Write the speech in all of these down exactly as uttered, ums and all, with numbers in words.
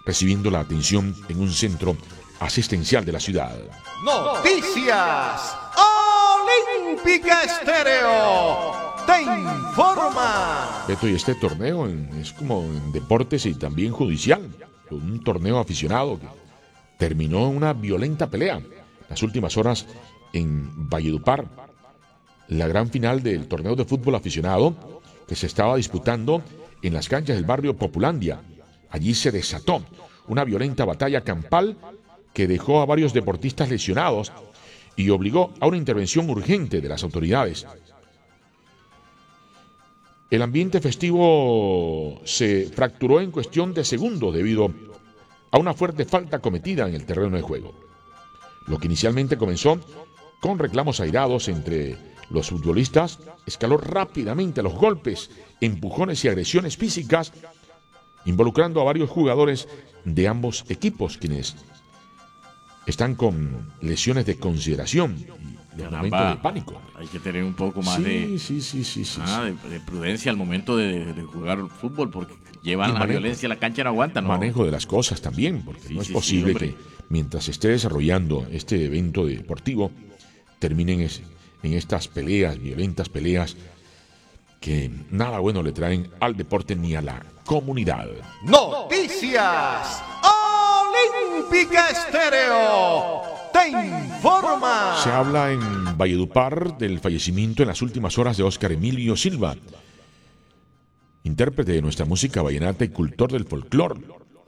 recibiendo la atención en un centro asistencial de la ciudad. Noticias Olímpica Estéreo te informa. Beto, y este torneo es como en deportes y también judicial. Un torneo aficionado que terminó en una violenta pelea las últimas horas en Valledupar. La gran final del torneo de fútbol aficionado que se estaba disputando en las canchas del barrio Populandia. Allí se desató una violenta batalla campal que dejó a varios deportistas lesionados y obligó a una intervención urgente de las autoridades. El ambiente festivo se fracturó en cuestión de segundos debido a una fuerte falta cometida en el terreno de juego. Lo que inicialmente comenzó con reclamos airados entre los futbolistas escaló rápidamente a los golpes, empujones y agresiones físicas, involucrando a varios jugadores de ambos equipos, quienes están con lesiones de consideración y los momentos de pánico. Hay que tener un poco más sí, de, sí, sí, sí, sí, ah, sí. de, de prudencia al momento de, de jugar fútbol, porque llevan Y la manejo, violencia, la cancha no aguanta, ¿no? Manejo de las cosas también, porque Sí, no es sí, posible sí, que mientras se esté desarrollando este evento deportivo terminen es, en estas peleas, violentas peleas, que nada bueno le traen al deporte ni a la comunidad. Noticias Olímpica Estéreo te informa. Se habla en Valledupar del fallecimiento en las últimas horas de Óscar Emilio Silva, intérprete de nuestra música vallenata y cultor del folclore.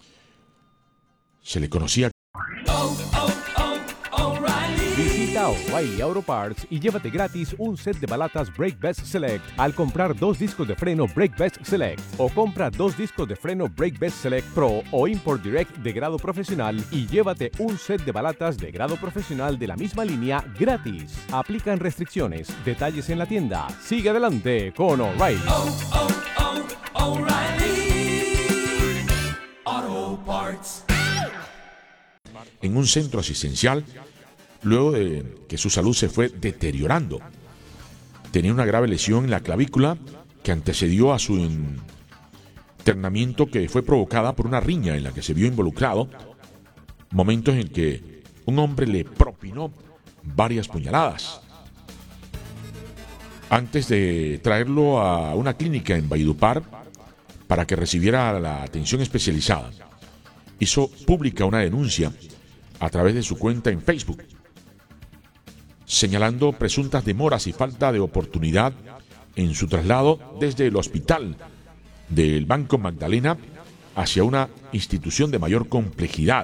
Se le conocía. Visita O'Reilly Auto Parts y llévate gratis un set de balatas Brake Best Select al comprar dos discos de freno Brake Best Select, o compra dos discos de freno Brake Best Select Pro o Import Direct de grado profesional y llévate un set de balatas de grado profesional de la misma línea gratis. Aplican restricciones. Detalles en la tienda. Sigue adelante con O'Reilly. Oh, oh, oh, O'Reilly Auto Parts. En un centro asistencial, luego de que su salud se fue deteriorando. Tenía una grave lesión en la clavícula que antecedió a su internamiento, que fue provocada por una riña en la que se vio involucrado, momentos en que un hombre le propinó varias puñaladas. Antes de traerlo a una clínica en Valledupar para que recibiera la atención especializada, hizo pública una denuncia a través de su cuenta en Facebook, señalando presuntas demoras y falta de oportunidad en su traslado desde el hospital del Banco Magdalena hacia una institución de mayor complejidad.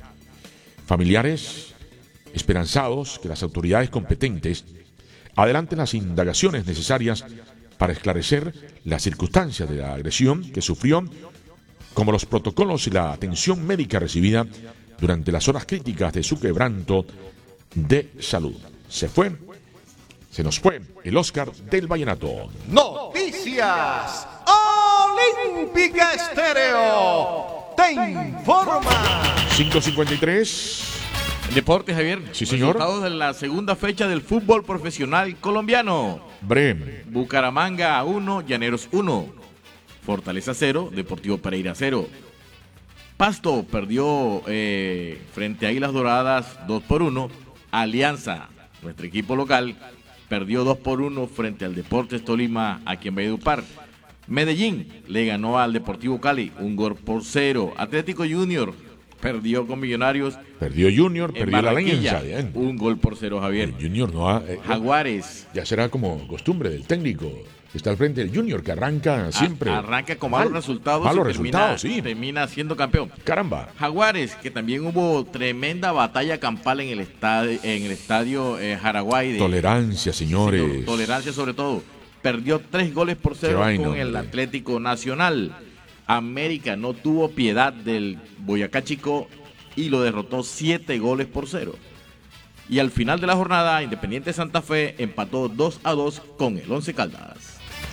Familiares esperanzados que las autoridades competentes adelanten las indagaciones necesarias para esclarecer las circunstancias de la agresión que sufrió, como los protocolos y la atención médica recibida durante las horas críticas de su quebranto de salud. Se fue, se nos fue el Óscar del vallenato. Noticias Olímpica Estéreo te informa. cinco cincuenta y tres. Deportes, Javier. Sí, señor. Resultados de la segunda fecha del fútbol profesional colombiano. Brem. Bucaramanga uno, Llaneros uno. Fortaleza cero, Deportivo Pereira cero. Pasto perdió eh, frente a Águilas Doradas dos por uno. Alianza, nuestro equipo local, perdió dos por uno frente al Deportes Tolima aquí en Valledupar. Medellín le ganó al Deportivo Cali un gol por cero. Atlético Junior perdió con Millonarios. Perdió Junior, en perdió la Barranquilla, Alianza. un gol por cero, Javier. El Junior no ha, eh, Jaguares. Ya será como costumbre del técnico. Está al frente del Junior, que arranca siempre. A, arranca con malos mal, resultados. Malos y resultados, termina, sí. termina siendo campeón. Caramba. Jaguares, que también hubo tremenda batalla campal en el estadio, en el estadio eh, Jaraguay. De, Tolerancia, señores. Sí, no, tolerancia sobre todo. Perdió tres goles por cero vaina, con el hombre. Atlético Nacional. América no tuvo piedad del Boyacá Chico y lo derrotó siete goles por cero. Y al final de la jornada, Independiente Santa Fe empató dos a dos con el Once Caldas.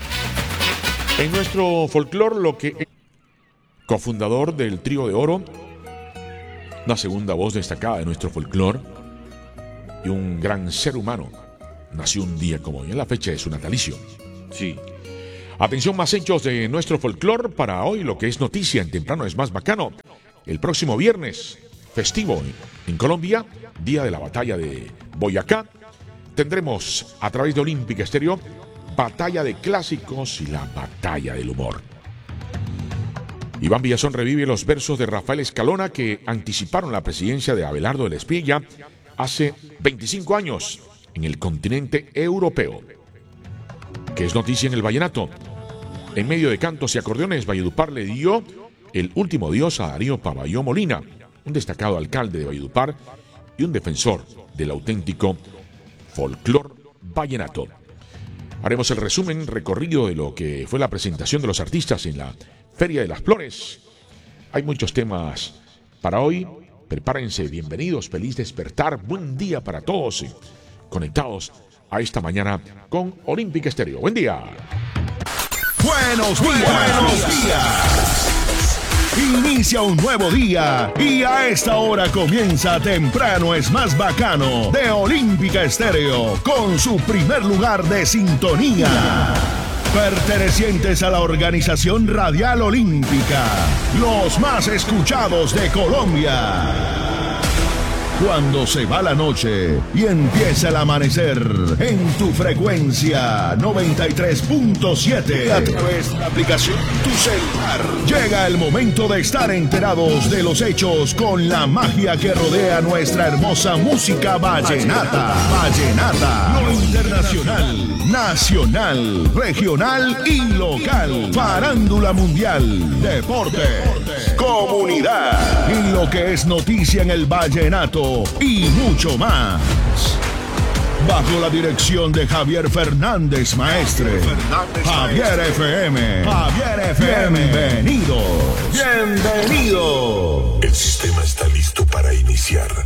En nuestro folclore, lo que cofundador del Trío de Oro, una segunda voz destacada de nuestro folclore y un gran ser humano, nació un día como hoy, en la fecha de su natalicio. Sí. Atención, más hechos de nuestro folclore para hoy, lo que es noticia en Temprano es Más Bacano. el próximo viernes, festivo en, en Colombia, día de la batalla de Boyacá. Tendremos a través de Olímpica Estéreo batalla de clásicos y la batalla del humor. Iván Villazón revive los versos de Rafael Escalona que anticiparon la presidencia de Abelardo de la Espriella hace veinticinco años en el continente europeo. ¿Qué es noticia en el vallenato? En medio de cantos y acordeones, Valledupar le dio el último adiós a Darío Paballó Molina, un destacado alcalde de Valledupar y un defensor del auténtico folclor vallenato. Haremos el resumen recorrido de lo que fue la presentación de los artistas en la Feria de las Flores. Hay muchos temas para hoy. Prepárense, bienvenidos, feliz despertar, buen día para todos conectados a esta mañana con Olímpica Estéreo. Buen día. Buenos días. Buenos días. Inicia un nuevo día y a esta hora comienza Temprano es más bacano de Olímpica Estéreo con su primer lugar de sintonía. Pertenecientes a la organización Radial Olímpica, los más escuchados de Colombia. Cuando se va la noche y empieza el amanecer en tu frecuencia noventa y tres punto siete a través de la aplicación Tu Celular. Llega el momento de estar enterados de los hechos con la magia que rodea nuestra hermosa música vallenata. Vallenata. Lo internacional, nacional, regional y local. Farándula mundial, deporte, comunidad y lo que es noticia en el vallenato y mucho más. Bajo la dirección de Javier Fernández Maestre. Javier F M. Javier F M. Bienvenido. Bienvenido. El sistema está listo para iniciar.